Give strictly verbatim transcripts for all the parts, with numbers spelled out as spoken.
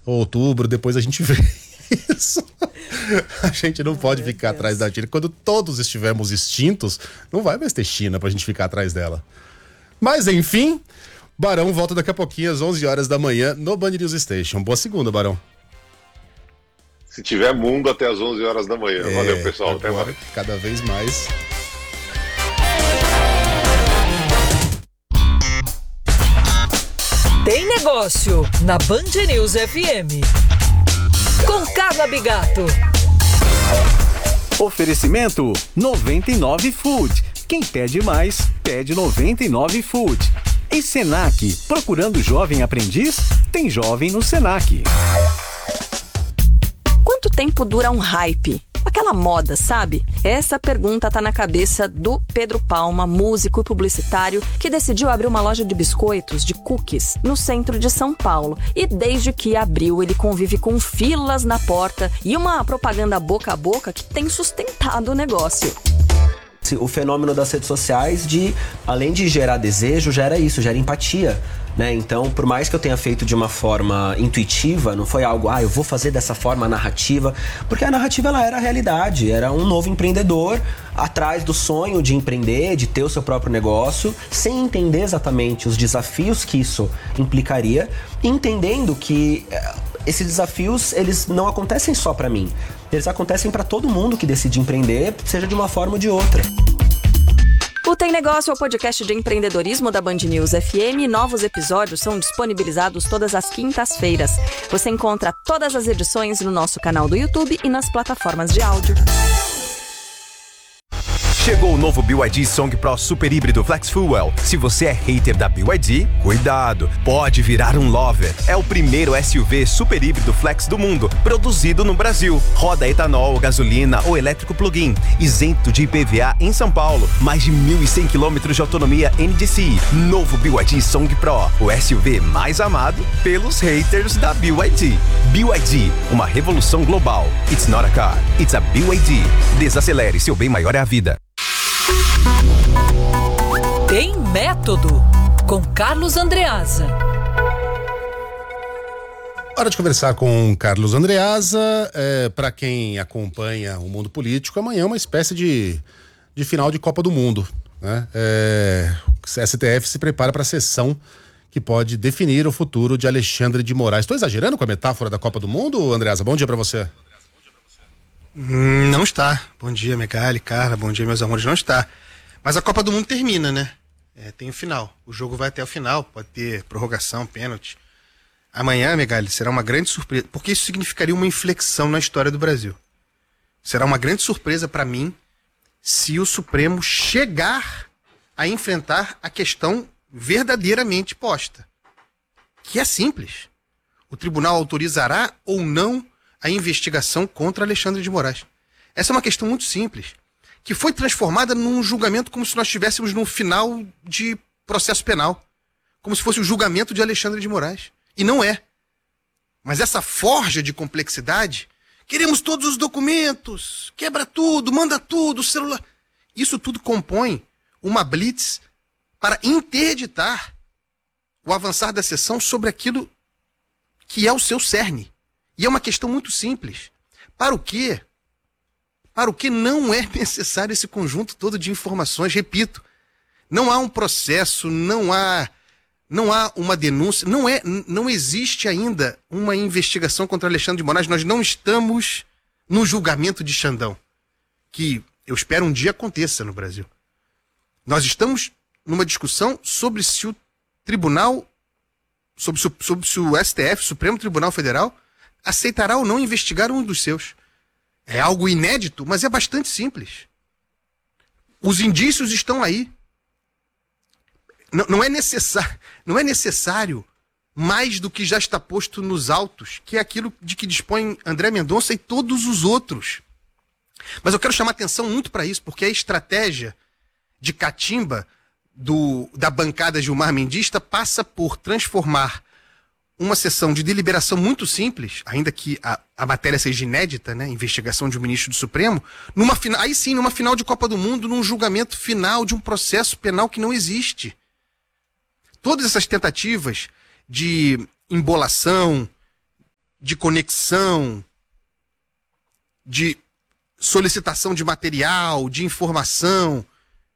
outubro, depois a gente vê isso. A gente não pode Ai, ficar atrás da China. Quando todos estivermos extintos, não vai mais ter China pra gente ficar atrás dela. Mas enfim, Barão volta daqui a pouquinho às onze horas da manhã no Band News Station. Boa segunda, Barão. Se tiver mundo até às onze horas da manhã. É, valeu, pessoal. Até mais. Cada vez mais. Tem negócio na Band News F M. Com Carla Bigato. Oferecimento noventa e nove Food. Quem pede mais, pede noventa e nove Food. E Senac, procurando jovem aprendiz? Tem jovem no Senac. Quanto tempo dura um hype? Aquela moda, sabe? Essa pergunta tá na cabeça do Pedro Palma, músico e publicitário, que decidiu abrir uma loja de biscoitos, de cookies, no centro de São Paulo. E desde que abriu, ele convive com filas na porta e uma propaganda boca a boca que tem sustentado o negócio. O fenômeno das redes sociais, de, além de gerar desejo, gera isso, gera empatia. Né? Então, por mais que eu tenha feito de uma forma intuitiva, não foi algo, ah, eu vou fazer dessa forma narrativa, porque a narrativa ela era a realidade, era um novo empreendedor atrás do sonho de empreender, de ter o seu próprio negócio, sem entender exatamente os desafios que isso implicaria, entendendo que esses desafios, eles não acontecem só para mim, eles acontecem para todo mundo que decide empreender, seja de uma forma ou de outra. O Tem Negócio é o podcast de empreendedorismo da Band News F M. Novos episódios são disponibilizados todas as quintas-feiras. Você encontra todas as edições no nosso canal do YouTube e nas plataformas de áudio. Chegou o novo B Y D Song Pro Super Híbrido Flex Fuel. Se você é hater da B Y D, cuidado, pode virar um lover. É o primeiro S U V super híbrido flex do mundo, produzido no Brasil. Roda etanol, gasolina ou elétrico plug-in, isento de I P V A em São Paulo. Mais de mil e cem quilômetros de autonomia N D C I. Novo B Y D Song Pro, o S U V mais amado pelos haters da B Y D. B Y D, uma revolução global. It's not a car, it's a B Y D. Desacelere, seu bem maior é a vida. Tem Método, com Carlos Andreasa. Hora de conversar com Carlos Andreasa. É, para quem acompanha o mundo político, amanhã é uma espécie de, de final de Copa do Mundo, né? É, o S T F se prepara para a sessão que pode definir o futuro de Alexandre de Moraes. Estou exagerando com a metáfora da Copa do Mundo, Andreasa? Bom dia para você. Hum, não está. Bom dia, Megali, Carla, bom dia, meus amores. Não está. Mas a Copa do Mundo termina, né? É, tem o final. O jogo vai até o final, pode ter prorrogação, pênalti. Amanhã, Megali, será uma grande surpresa, porque isso significaria uma inflexão na história do Brasil. Será uma grande surpresa para mim se o Supremo chegar a enfrentar a questão verdadeiramente posta. Que é simples. O tribunal autorizará ou não a investigação contra Alexandre de Moraes. Essa é uma questão muito simples, que foi transformada num julgamento como se nós estivéssemos no final de processo penal, como se fosse o julgamento de Alexandre de Moraes. E não é. Mas essa forja de complexidade, queremos todos os documentos, quebra tudo, manda tudo, celular. Isso tudo compõe uma blitz para interditar o avançar da sessão sobre aquilo que é o seu cerne. E é uma questão muito simples. Para o quê? Para o que não é necessário esse conjunto todo de informações? Repito, não há um processo, não há, não há uma denúncia, não, é, não existe ainda uma investigação contra Alexandre de Moraes. Nós não estamos no julgamento de Xandão, que eu espero um dia aconteça no Brasil. Nós estamos numa discussão sobre se o tribunal, sobre, sobre se o S T F, Supremo Tribunal Federal, aceitará ou não investigar um dos seus. É algo inédito, mas é bastante simples. Os indícios estão aí. Não, não é necessário, não é necessário mais do que já está posto nos autos, que é aquilo de que dispõe André Mendonça e todos os outros. Mas eu quero chamar atenção muito para isso, porque a estratégia de catimba do, da bancada Gilmar Mendista passa por transformar uma sessão de deliberação muito simples, ainda que a, a matéria seja inédita, né, investigação de um ministro do Supremo, numa, aí sim, numa final de Copa do Mundo, num julgamento final de um processo penal que não existe. Todas essas tentativas de embolação, de conexão, de solicitação de material, de informação,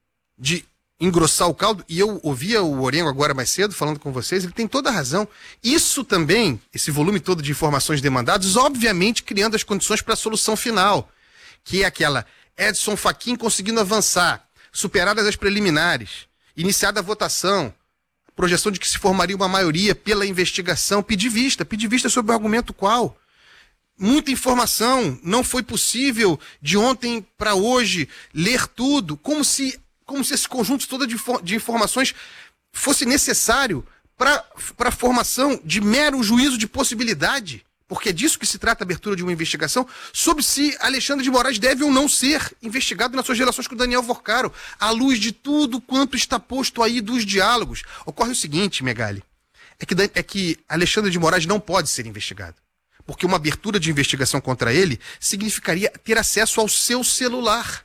de engrossar o caldo. E eu ouvia o Orengo agora mais cedo falando com vocês, ele tem toda a razão. Isso também, esse volume todo de informações demandadas, obviamente criando as condições para a solução final, que é aquela Edson Fachin conseguindo avançar, superadas as preliminares, iniciada a votação, a projeção de que se formaria uma maioria pela investigação, pedir vista, pedir vista sobre o argumento qual. Muita informação, não foi possível de ontem para hoje ler tudo, como se, como se esse conjunto todo de, de informações fosse necessário para a formação de mero juízo de possibilidade, porque é disso que se trata a abertura de uma investigação, sobre se Alexandre de Moraes deve ou não ser investigado nas suas relações com Daniel Vorcaro, à luz de tudo quanto está posto aí dos diálogos. Ocorre o seguinte, Megali, é que, é que Alexandre de Moraes não pode ser investigado, porque uma abertura de investigação contra ele significaria ter acesso ao seu celular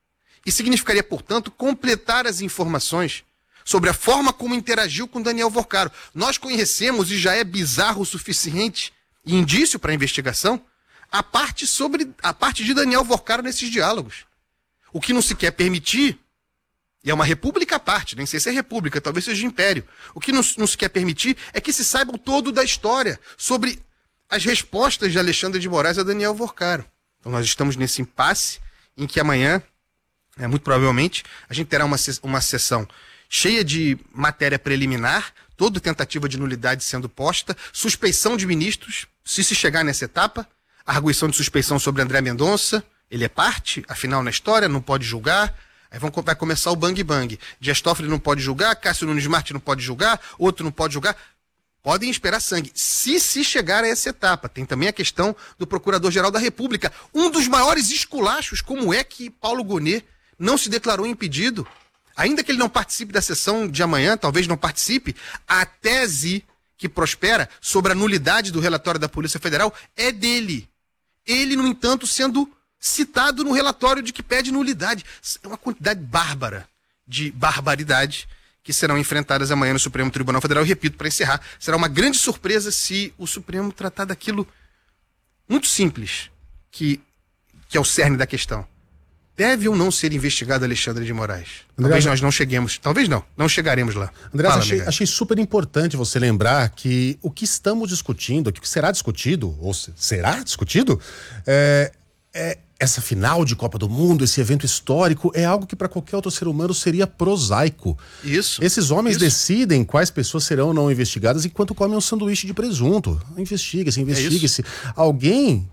e significaria, portanto, completar as informações sobre a forma como interagiu com Daniel Vorcaro. Nós conhecemos, e já é bizarro o suficiente, indício para a investigação, a parte sobre a parte de Daniel Vorcaro nesses diálogos. O que não se quer permitir, e é uma república à parte, nem sei se é república, talvez seja império, o que não, não se quer permitir é que se saiba o todo da história sobre as respostas de Alexandre de Moraes a Daniel Vorcaro. Então nós estamos nesse impasse em que amanhã, é, muito provavelmente, a gente terá uma, uma sessão cheia de matéria preliminar, toda tentativa de nulidade sendo posta, suspeição de ministros, se se chegar nessa etapa, arguição de suspeição sobre André Mendonça, ele é parte, afinal, na história, não pode julgar, aí vão, vai começar o bang-bang. Dias Toffoli não pode julgar, Cássio Nunes Martins não pode julgar, outro não pode julgar. Podem esperar sangue. Se se chegar a essa etapa, tem também a questão do Procurador-Geral da República, um dos maiores esculachos, como é que Paulo Gonet não se declarou impedido. Ainda que ele não participe da sessão de amanhã, talvez não participe, a tese que prospera sobre a nulidade do relatório da Polícia Federal é dele. Ele, no entanto, sendo citado no relatório de que pede nulidade. É uma quantidade bárbara de barbaridade que serão enfrentadas amanhã no Supremo Tribunal Federal. E repito, para encerrar, será uma grande surpresa se o Supremo tratar daquilo muito simples, que, que é o cerne da questão. Deve ou não ser investigado Alexandre de Moraes? André, talvez nós não cheguemos. Talvez não. Não chegaremos lá. André, Fala, achei, achei super importante você lembrar que o que estamos discutindo, o que será discutido, ou será discutido, é, é essa final de Copa do Mundo, esse evento histórico, é algo que para qualquer outro ser humano seria prosaico. Isso. Esses homens isso. decidem quais pessoas serão ou não investigadas enquanto comem um sanduíche de presunto. Investigue-se, investigue-se. É Alguém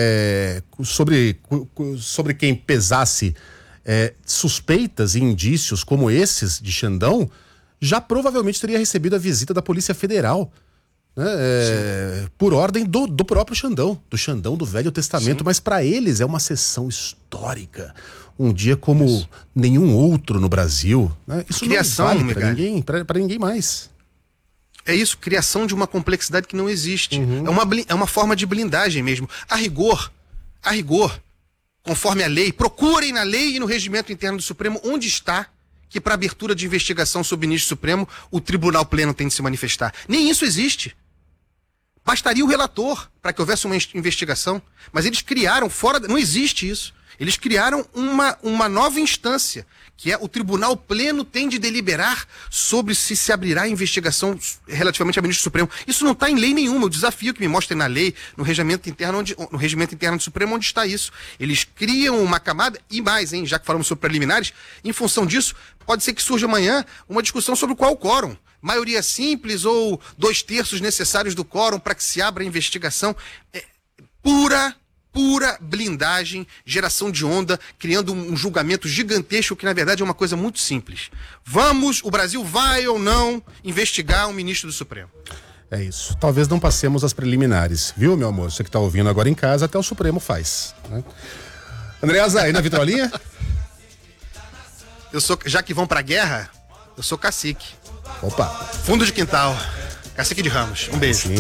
é, sobre, sobre quem pesasse é, suspeitas e indícios como esses de Xandão, já provavelmente teria recebido a visita da Polícia Federal. É, por ordem do, do próprio Xandão, do Xandão do Velho Testamento. Sim. Mas para eles é uma sessão histórica, um dia como Isso. nenhum outro no Brasil, né? Isso criação, não vale para ninguém, para ninguém mais. É isso, criação de uma complexidade que não existe. Uhum. É, uma, é uma forma de blindagem mesmo. A rigor, a rigor, conforme a lei, procurem na lei e no regimento interno do Supremo onde está que para abertura de investigação sobre o ministro Supremo o Tribunal Pleno tem de se manifestar. Nem isso existe. Bastaria o relator para que houvesse uma investigação. Mas eles criaram, fora... Não existe isso. Eles criaram uma, uma nova instância, que é o Tribunal Pleno tem de deliberar sobre se se abrirá a investigação relativamente ao ministro Supremo. Isso não está em lei nenhuma. O desafio que me mostrem na lei, no regimento interno, onde, no regimento interno do Supremo, onde está isso. Eles criam uma camada, e mais, hein, já que falamos sobre preliminares, em função disso, pode ser que surja amanhã uma discussão sobre qual o quórum. Maioria simples ou dois terços necessários do quórum para que se abra a investigação. É pura, pura blindagem, geração de onda, criando um julgamento gigantesco que, na verdade, é uma coisa muito simples. Vamos, o Brasil vai ou não investigar um ministro do Supremo? É isso. Talvez não passemos as preliminares, viu, meu amor? Você que está ouvindo agora em casa, até o Supremo faz. Né? Andreasa, aí na vitrolinha? Eu sou, já que vão pra guerra, eu sou cacique. Opa! Fundo de quintal. Cacique de Ramos. Um beijo. Sim.